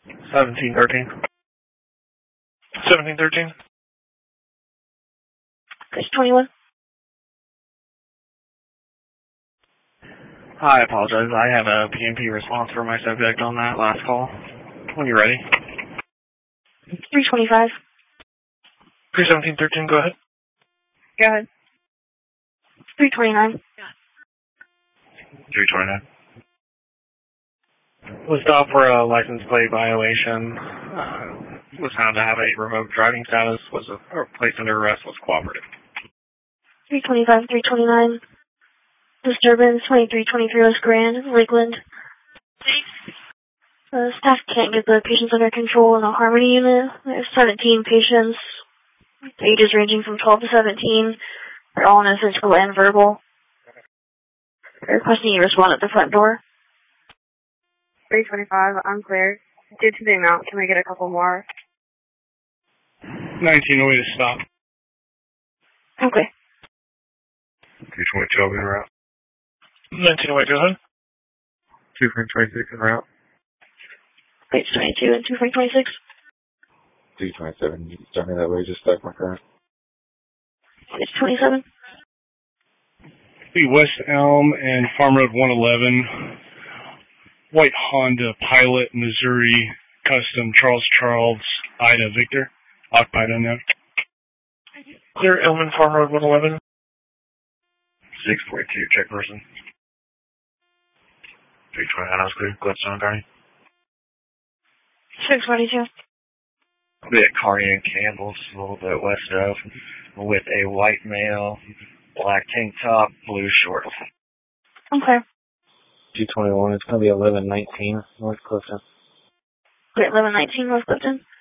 1713. 1713. It's 21. I apologize. I have a PMP response for my subject on that last call. When you're ready. 325. 31713, go ahead. Go ahead. 329. 329. Was stopped for a license plate violation. Was found to have a remote driving status. Was placed under arrest. Was cooperative. 325, 329. Disturbance 2323 West Grand, Lakeland. Staff can't get the patients under control in the Harmony unit. There's 17 patients, ages ranging from 12 to 17. They're all in physical and verbal. They're requesting you respond at the front door. 325, I'm clear. Due to the amount, can we get a couple more? 19 away to stop. Okay. 222 en route. 19 away, go ahead. 226 en route. Page 22 and 226. 327, start me that way, just stuck my car. Page 27. Be West Elm and Farm Road 111. White Honda Pilot, Missouri, Custom, Charles, Ida, Victor. Occupied unknown. Clear Elman Farm Road 111. 642, check person. 329, I was clear. Gladstone County. 642. I'll be at Carney and Campbell's, a little bit west of, with a white male, black tank top, blue shorts. Okay. 221, it's going to be 1119 North Clifton. Great, 1119 North Clifton.